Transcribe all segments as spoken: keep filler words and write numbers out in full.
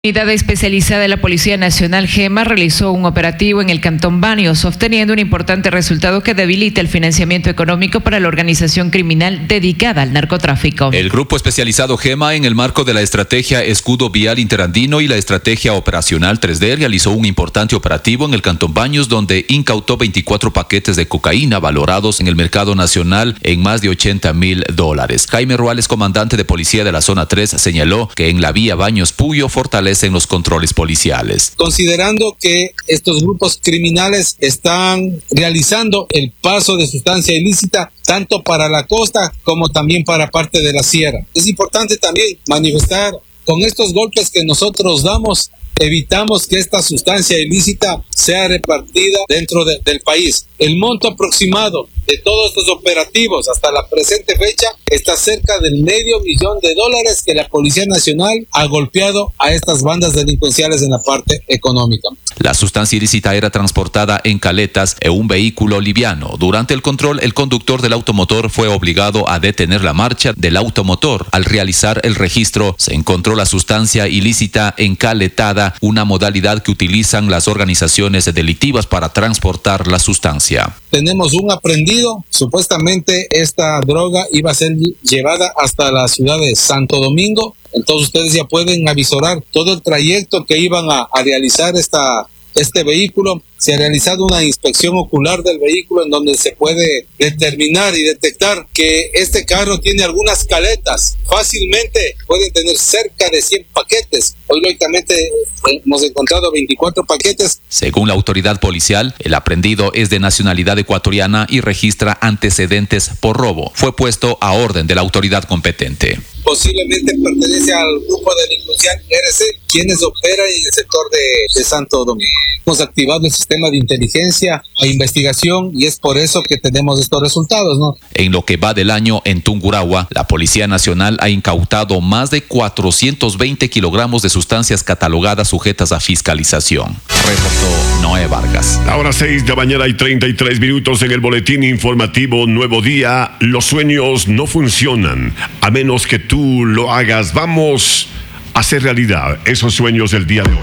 Unidad especializada de la Policía Nacional, GEMA, realizó un operativo en el Cantón Baños, obteniendo un importante resultado que debilita el financiamiento económico para la organización criminal dedicada al narcotráfico. El grupo especializado GEMA, en el marco de la estrategia Escudo Vial Interandino y la estrategia operacional tres D, realizó un importante operativo en el Cantón Baños, donde incautó veinticuatro paquetes de cocaína valorados en el mercado nacional en más de ochenta mil dólares. Jaime Ruales, comandante de policía de la zona tres, señaló que en la vía Baños-Puyo fortalece en los controles policiales. Considerando que estos grupos criminales están realizando el paso de sustancia ilícita tanto para la costa como también para parte de la sierra. Es importante también manifestar con estos golpes que nosotros damos, evitamos que esta sustancia ilícita sea repartida dentro de, del país. El monto aproximado de todos estos operativos hasta la presente fecha está cerca del medio millón de dólares que la Policía Nacional ha golpeado a estas bandas delincuenciales en la parte económica. La sustancia ilícita era transportada en caletas en un vehículo liviano. Durante el control, el conductor del automotor fue obligado a detener la marcha del automotor. Al realizar el registro, se encontró la sustancia ilícita encaletada, una modalidad que utilizan las organizaciones delictivas para transportar la sustancia. Tenemos un aprendido. Supuestamente esta droga iba a ser llevada hasta la ciudad de Santo Domingo. Entonces ustedes ya pueden avisorar todo el trayecto que iban a, a realizar esta, este vehículo. Se ha realizado una inspección ocular del vehículo en donde se puede determinar y detectar que este carro tiene algunas caletas. Fácilmente pueden tener cerca de cien paquetes. Hoy, lógicamente, hemos encontrado veinticuatro paquetes. Según la autoridad policial, el aprendido es de nacionalidad ecuatoriana y registra antecedentes por robo. Fue puesto a orden de la autoridad competente. Posiblemente pertenece al grupo delincuencial R C, quienes operan en el sector de, de Santo Domingo. Hemos activado el sistema de inteligencia e investigación y es por eso que tenemos estos resultados, ¿no? En lo que va del año en Tungurahua, la Policía Nacional ha incautado más de cuatrocientos veinte kilogramos de sustancias catalogadas sujetas a fiscalización. Reportó Noé Vargas. Ahora seis de la mañana y treinta y tres minutos en el boletín informativo Nuevo Día. Los sueños no funcionan a menos que tú lo hagas. Vamos a hacer realidad esos sueños del día de hoy.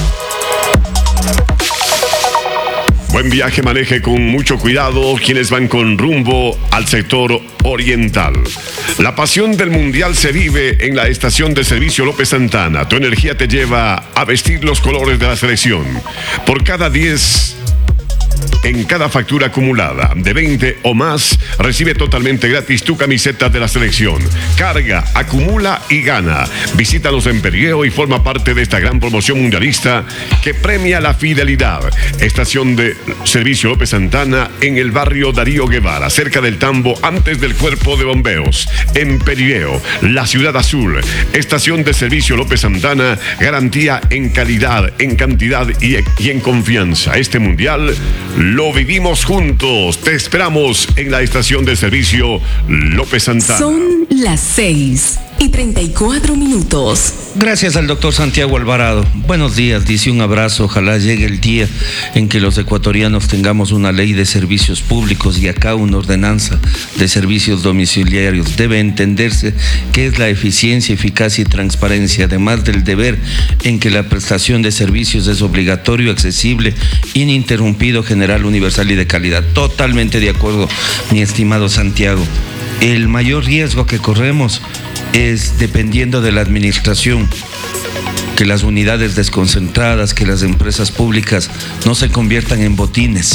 Buen viaje, maneje con mucho cuidado quienes van con rumbo al sector oriental. La pasión del mundial se vive en la estación de servicio López Santana. Tu energía te lleva a vestir los colores de la selección. Por cada diez en cada factura acumulada de veinte o más, recibe totalmente gratis tu camiseta de la selección. Carga, acumula y gana. Visítanos en Perieo y forma parte de esta gran promoción mundialista que premia la fidelidad. Estación de servicio López Santana en el barrio Darío Guevara, cerca del Tambo, antes del Cuerpo de Bomberos. En Perieo, la ciudad azul. Estación de servicio López Santana, garantía en calidad, en cantidad y, y en confianza. Este mundial lo vivimos juntos. Te esperamos en la estación de servicio López Santana. Son las seis y treinta y cuatro minutos. Gracias al doctor Santiago Alvarado. Buenos días, dice un abrazo. Ojalá llegue el día en que los ecuatorianos tengamos una ley de servicios públicos y acá una ordenanza de servicios domiciliarios. Debe entenderse qué es la eficiencia, eficacia y transparencia, además del deber en que la prestación de servicios es obligatorio, accesible, ininterrumpido, general, universal y de calidad. Totalmente de acuerdo, mi estimado Santiago. El mayor riesgo que corremos es, dependiendo de la administración, que las unidades desconcentradas, que las empresas públicas no se conviertan en botines,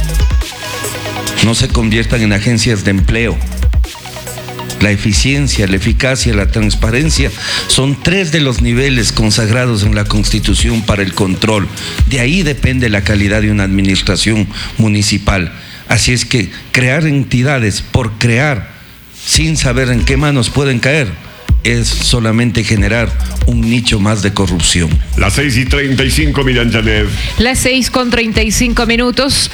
no se conviertan en agencias de empleo. La eficiencia, la eficacia, la transparencia son tres de los niveles consagrados en la Constitución para el control. De ahí depende la calidad de una administración municipal. Así es que crear entidades por crear, sin saber en qué manos pueden caer, es solamente generar un nicho más de corrupción. Las seis y treinta y cinco, Miriam Janet. Las seis con treinta y cinco minutos.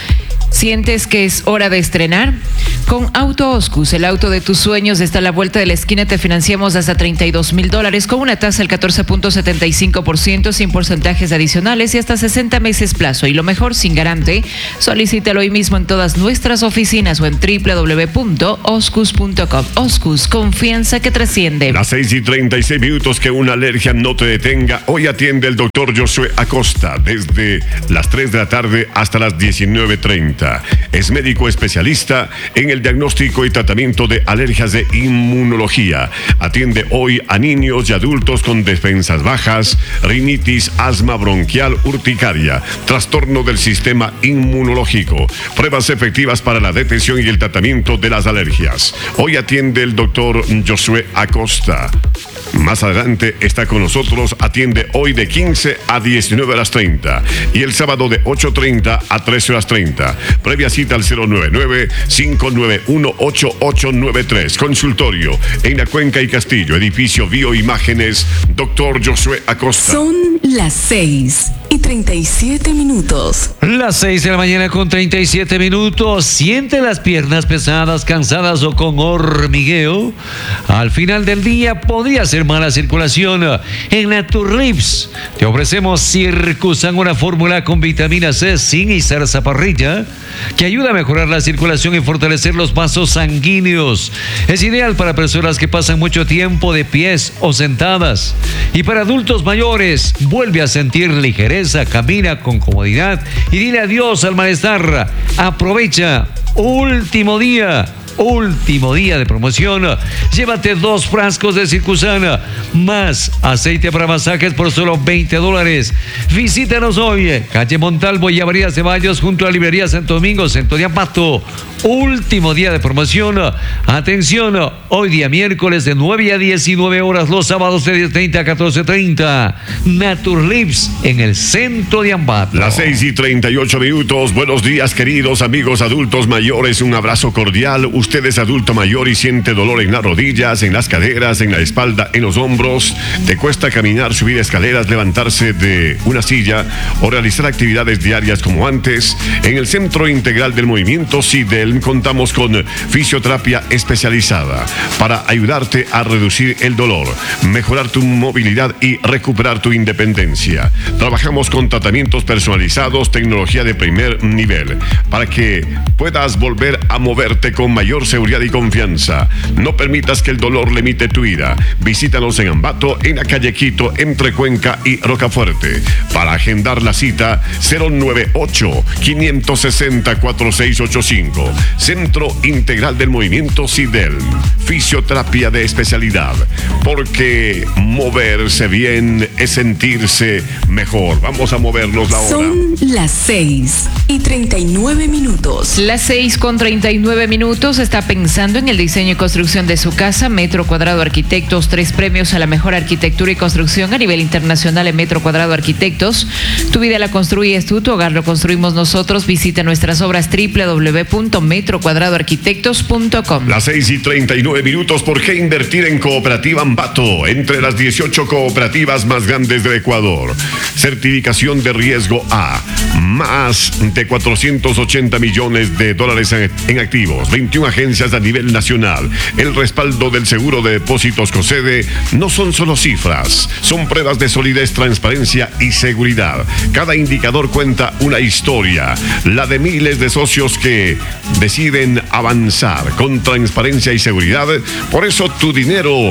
¿Sientes que es hora de estrenar? Con Auto Oscus, el auto de tus sueños está a la vuelta de la esquina. Te financiamos hasta treinta y dos mil dólares con una tasa del catorce punto setenta y cinco por ciento sin porcentajes adicionales y hasta sesenta meses plazo. Y lo mejor, sin garante. Solicítalo hoy mismo en todas nuestras oficinas o en doble u doble u doble u punto oscus punto com. Oscus, confianza que trasciende. Las seis y treinta y seis minutos, que una alergia no te detenga. Hoy atiende el doctor Josué Acosta desde las tres de la tarde hasta las diecinueve treinta. Es médico especialista en el diagnóstico y tratamiento de alergias de inmunología. Atiende hoy a niños y adultos con defensas bajas, rinitis, asma bronquial, urticaria, trastorno del sistema inmunológico, pruebas efectivas para la detección y el tratamiento de las alergias. Hoy atiende el doctor Josué Acosta. Más adelante está con nosotros, atiende hoy de quince a diecinueve horas treinta y el sábado de ocho treinta a trece horas treinta. Previa cita al cero nueve nueve, cinco nueve uno, ocho ocho nueve tres. Consultorio en La Cuenca y Castillo, edificio Bioimágenes, doctor Josué Acosta. Son las seis y treinta y siete minutos. Las seis de la mañana con treinta y siete minutos. ¿Siente las piernas pesadas, cansadas o con hormigueo? Al final del día podría ser mala circulación. En Naturlips te ofrecemos Circusan, una fórmula con vitamina C, zinc y zarzaparrilla que ayuda a mejorar la circulación y fortalecer los vasos sanguíneos. Es ideal para personas que pasan mucho tiempo de pies o sentadas. Y para adultos mayores, vuelve a sentir ligereza, camina con comodidad y dile adiós al malestar. Aprovecha, último día. Último día de promoción. Llévate dos frascos de Circusan más aceite para masajes por solo veinte dólares. Visítanos hoy, calle Montalvo y Avenida Ceballos, junto a la librería Santo Domingo, Centro de Ambato. Último día de promoción. Atención, hoy día miércoles de nueve a diecinueve horas, los sábados de diez treinta a catorce treinta. Naturlips en el Centro de Ambato. Las seis y treinta y ocho minutos. Buenos días, queridos amigos adultos mayores. Un abrazo cordial. Usted es adulto mayor y siente dolor en las rodillas, en las caderas, en la espalda, en los hombros. Te cuesta caminar, subir escaleras, levantarse de una silla o realizar actividades diarias como antes. En el Centro Integral del Movimiento SIDEL contamos con fisioterapia especializada para ayudarte a reducir el dolor, mejorar tu movilidad y recuperar tu independencia. Trabajamos con tratamientos personalizados, tecnología de primer nivel, para que puedas volver a moverte con mayor seguridad y confianza. No permitas que el dolor limite tu vida. Visítanos en Ambato, en la calle Quito, entre Cuenca y Rocafuerte. Para agendar la cita, cero nueve ocho, cinco seis cero, cuatro seis ocho cinco. Centro Integral del Movimiento SIDEL. Fisioterapia de especialidad. Porque moverse bien es sentirse mejor. Vamos a movernos la hora. Son las seis y treinta y nueve minutos. Las seis con treinta y nueve minutos. Está pensando en el diseño y construcción de su casa. Metro Cuadrado Arquitectos, tres premios a la mejor arquitectura y construcción a nivel internacional en Metro Cuadrado Arquitectos. Tu vida la construyes tú, tu hogar lo construimos nosotros. Visita nuestras obras doble u doble u doble u punto metro cuadrado arquitectos punto com. Las seis y treinta y nueve minutos. ¿Por qué invertir en Cooperativa Ambato? Entre las dieciocho cooperativas más grandes del Ecuador. Certificación de riesgo A. Más de cuatrocientos ochenta millones de dólares en, en activos. veintiuna agencias a nivel nacional. El respaldo del Seguro de Depósitos COSEDE no son solo cifras, son pruebas de solidez, transparencia y seguridad. Cada indicador cuenta una historia, la de miles de socios que deciden avanzar con transparencia y seguridad. Por eso tu dinero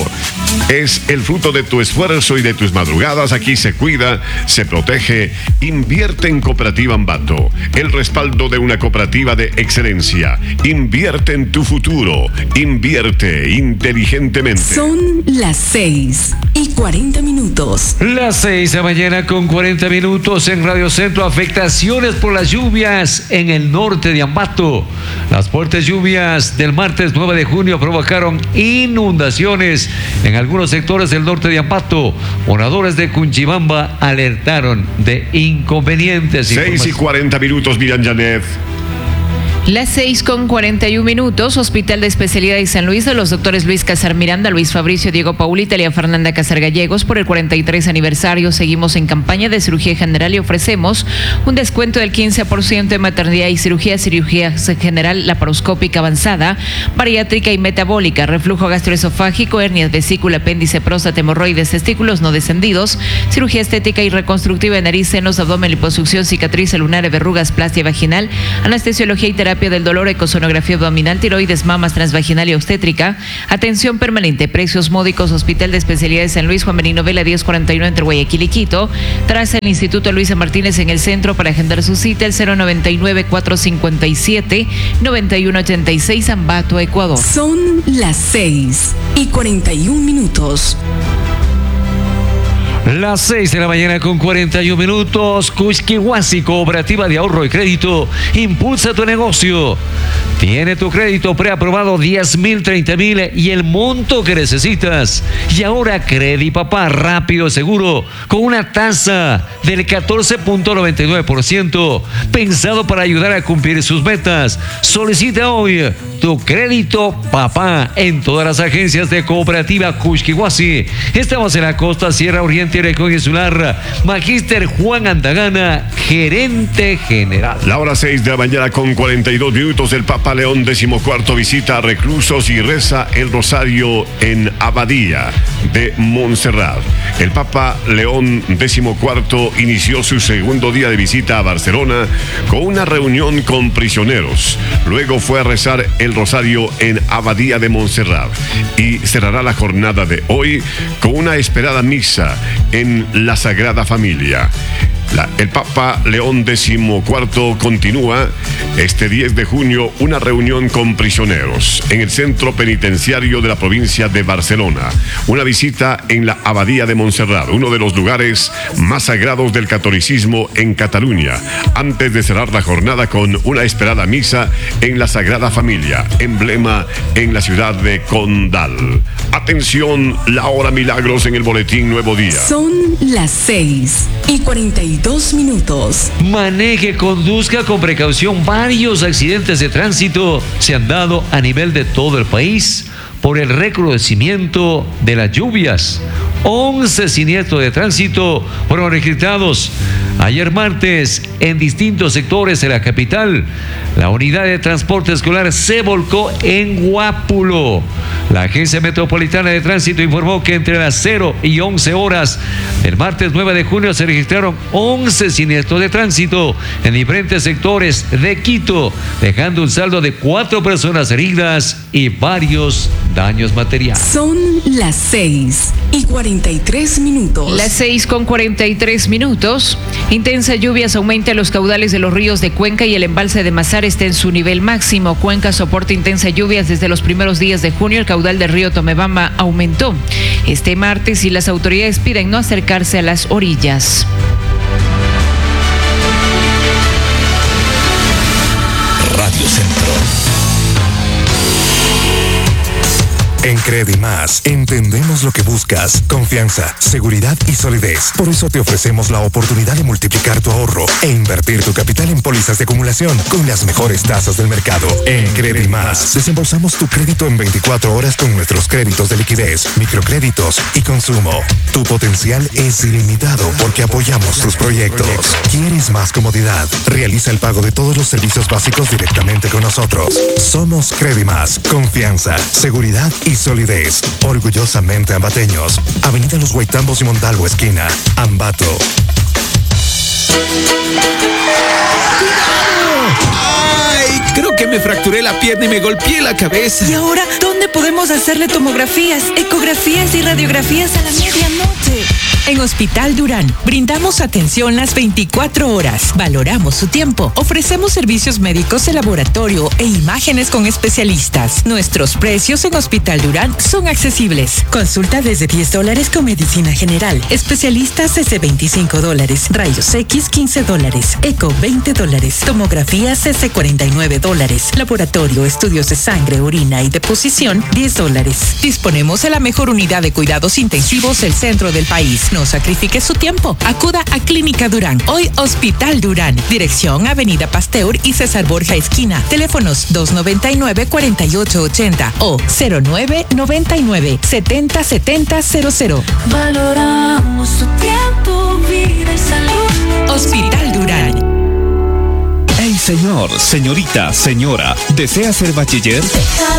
es el fruto de tu esfuerzo y de tus madrugadas. Aquí se cuida, se protege. Invierte en Cooperativa Ambato, el respaldo de una cooperativa de excelencia. Invierte en tu futuro. Invierte inteligentemente. Son las seis y cuarenta minutos. Las seis de la mañana con cuarenta minutos en Radio Centro. Afectaciones por las lluvias en el norte de Ambato. Las fuertes lluvias del martes nueve de junio provocaron inundaciones en algunos sectores del norte de Ambato. Moradores de Cunchibamba alertaron de inconvenientes. seis y cuarenta minutos, Miriam Janet. Las seis con cuarenta y un minutos, Hospital de Especialidades San Luis de los doctores Luis Casar Miranda, Luis Fabricio, Diego Paul, Italia Fernanda Casar Gallegos. Por el cuarenta y tres aniversario seguimos en campaña de cirugía general y ofrecemos un descuento del quince por ciento en maternidad y cirugía, cirugía general, laparoscópica avanzada, bariátrica y metabólica, reflujo gastroesofágico, hernias, vesícula, apéndice, próstata, hemorroides, testículos no descendidos, cirugía estética y reconstructiva de nariz, senos, abdomen, liposucción, cicatriz lunar, verrugas, plastia vaginal, anestesiología y terapia del dolor, ecosonografía abdominal, tiroides, mamas, transvaginal y obstétrica, atención permanente, precios módicos, Hospital de Especialidades San Luis, Juan Benito Vela diez cuarenta y uno entre Guayaquil y Quito, tras el Instituto Luisa Martínez en el centro. Para agendar su cita, el cero noventa y nueve, cuatrocientos cincuenta y siete, noventa y uno ochenta y seis, Ambato, Ecuador. Son las seis y cuarenta y un minutos. Las seis de la mañana con cuarenta y un minutos. Cuixquihuasi, Cooperativa de Ahorro y Crédito, impulsa tu negocio. Tiene tu crédito preaprobado diez mil, treinta mil y el monto que necesitas. Y ahora Credipapá, rápido, seguro, con una tasa del catorce punto noventa y nueve por ciento, pensado para ayudar a cumplir sus metas. Solicita hoy tu crédito papá en todas las agencias de Cooperativa Cuixquihuasi. Estamos en la costa Sierra Oriente y Región Insular. Magíster Juan Andagana, gerente general. La hora seis de la mañana con cuarenta y dos minutos. El Papa León decimocuarto visita a reclusos y reza el rosario en Abadía de Montserrat. El Papa León decimocuarto inició su segundo día de visita a Barcelona con una reunión con prisioneros. Luego fue a rezar el rosario en Abadía de Montserrat y cerrará la jornada de hoy con una esperada misa en la Sagrada Familia. La, el Papa León decimocuarto continúa este diez de junio una reunión con prisioneros en el centro penitenciario de la provincia de Barcelona. Una visita en la Abadía de Montserrat, uno de los lugares más sagrados del catolicismo en Cataluña, antes de cerrar la jornada con una esperada misa en la Sagrada Familia, emblema en la ciudad de Condal. Atención, la hora milagros en el boletín Nuevo Día. Son las seis y cuarenta y dos minutos. Maneje, conduzca con precaución. Varios accidentes de tránsito se han dado a nivel de todo el país por el recrudecimiento de las lluvias. once siniestros de tránsito fueron registrados ayer martes en distintos sectores de la capital. La unidad de transporte escolar se volcó en Guápulo. La Agencia Metropolitana de Tránsito informó que entre las cero y once horas del martes nueve de junio se registraron once siniestros de tránsito en diferentes sectores de Quito, dejando un saldo de cuatro personas heridas y varios daños materiales. Son las seis y cuarenta y tres minutos. Las seis con cuarenta y tres minutos. Intensas lluvias aumentan los caudales de los ríos de Cuenca y el embalse de Mazar está en su nivel máximo. Cuenca soporta intensas lluvias desde los primeros días de junio. El caudal del río Tomebamba aumentó este martes y las autoridades piden no acercarse a las orillas. Radio Centro. En Credimás entendemos lo que buscas: confianza, seguridad y solidez. Por eso te ofrecemos la oportunidad de multiplicar tu ahorro e invertir tu capital en pólizas de acumulación con las mejores tasas del mercado. En Credimás desembolsamos tu crédito en veinticuatro horas con nuestros créditos de liquidez, microcréditos y consumo. Tu potencial es ilimitado porque apoyamos tus proyectos. ¿Quieres más comodidad? Realiza el pago de todos los servicios básicos directamente con nosotros. Somos Credimás, confianza, seguridad y solidez. Orgullosamente ambateños. Avenida Los Guaitambos y Montalvo, esquina, Ambato. ¡Ay! Creo que me fracturé la pierna y me golpeé la cabeza. ¿Y ahora dónde podemos hacerle tomografías, ecografías y radiografías a la medianoche? En Hospital Durán brindamos atención las veinticuatro horas. Valoramos su tiempo. Ofrecemos servicios médicos de laboratorio e imágenes con especialistas. Nuestros precios en Hospital Durán son accesibles. Consulta desde diez dólares con medicina general. Especialistas desde veinticinco dólares. Rayos X quince dólares. Eco veinte dólares. Tomografías desde cuarenta y nueve dólares. Laboratorio, estudios de sangre, orina y deposición diez dólares. Disponemos de la mejor unidad de cuidados intensivos del centro del país. gratis. No sacrifique su tiempo. Acuda a Clínica Durán. Hoy Hospital Durán. Dirección Avenida Pasteur y César Borja Esquina. Teléfonos dos noventa y nueve, cuarenta y ocho ochenta o cero nueve noventa y nueve, setenta setenta cero cero. Valoramos su tiempo, vida y salud. Hospital Durán. Hey señor, señorita, señora, ¿desea ser bachiller? Deja